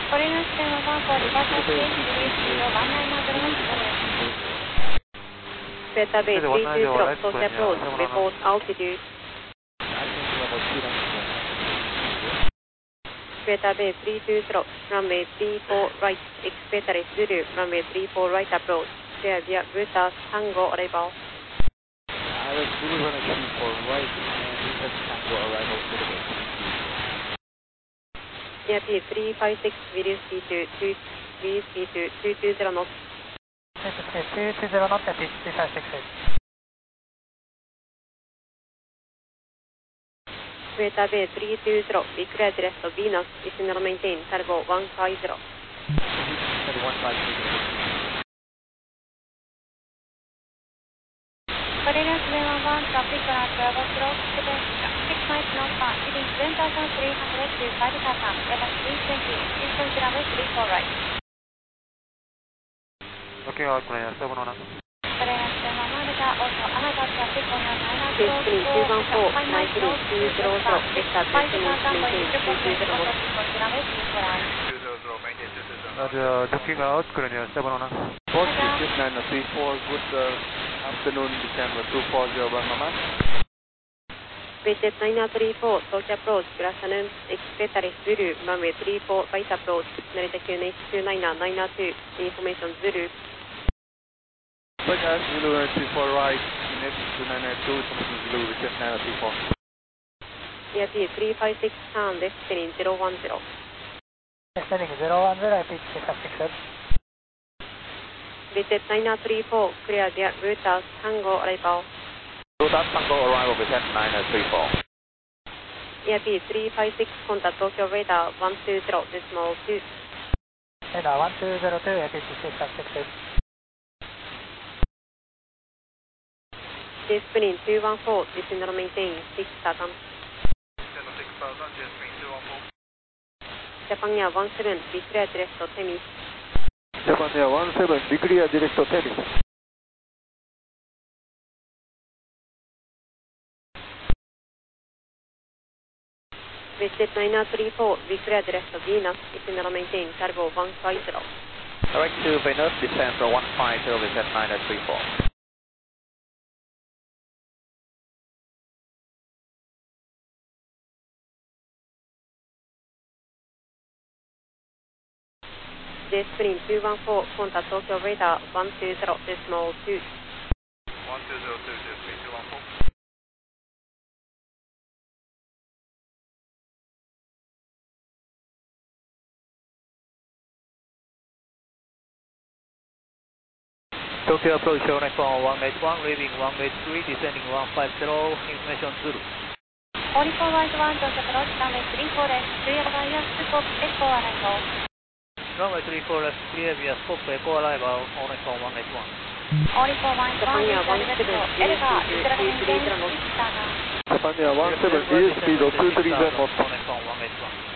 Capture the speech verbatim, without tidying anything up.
これの視点はワンフォーリバーサーステージリリースをワンナインナーゼロワンゼロです。Beta Bay three two zero, Tokyo approach, report altitude. Beta Bay three two zero, runway three four right, expect Zulu, runway three four right approach, clear via Butas Tango arrival. Alex Zulu runway three four right, and Butas Tango arrival to the gate. E R P three five six, video speed to two, video speed to two two zero knots. two two zero knots, pitch three five six eight. Beta Bay three two zero, we cleared rest of Venus, descend maintain, turbo one five zero. one five zero. これがセブンワンワン、トラフィックなトラゴスロークスペース、six miles northbound, heading seven thousand three hundred to five thousand, Airbus three twenty, eastern runway three four right. Okay, I'll clear seven one one. これがセブンワンワンでた、also another traffic on your nine two three one four, nine three two zero zero, Vector destination maintain two two zero knots. Roger, looking out, clear seven one one. Boss, this is nine three four, good uh, afternoon, December two four zero one Mama. Vietjet nine three four, Tokyo approach, good afternoon, expect Zulu, runway three four right approach, Narita Q N H two nine nine two, information Zulu. Roger, Zulu three four right, next two nine two, information Zulu, Vietjet nine three four. E R P three five six, turn left heading zero one zero. Descending zero one zero, pitch three five six eight. Vietjet nine three four, clear via Butas Tango arrival. Butas Tango arrival, Vietjet nine three four. E R P three five six, contact Tokyo radar one two zero, decimal two. Radar one two zero two, pitch three five six eight. J-Spring two one four, descend maintain six thousand. Descend six thousand, J-Spring two one four. Japan Air one seven, declare direct to Temis. Japan Air one seven, declare direct to Temis. Vietjet nine three four, declare direct to Venus, descend maintain turbo one five zero. Direct to Venus, descend for one five zero, Vietjet nine three four. J-Spring two one four, contact Tokyo radar one two zero, decimal two. one two zero two, J-Spring two one four. Tokyo approach Shonan from one eight one, leaving one eight three, descending one five zero, information Zulu. Only four right one, Tokyo approach, runway three four left, clear via Scope Echo arrival. Runway three four left, clear via Scope Echo arrival, Shonan from one eight one. Only four one, Japan Air one seven, Elva, Israel maintain six thousand. Japan Air one seven, V S speed two three zero knots. Shonan from one eight one.